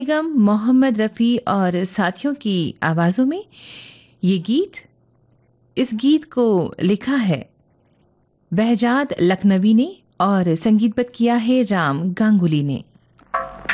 बेगम, मोहम्मद रफ़ी और साथियों की आवाज़ों में ये गीत इस गीत को लिखा है behजाद लखनवी ने और संगीतबद्ध किया है राम गांगुली ने।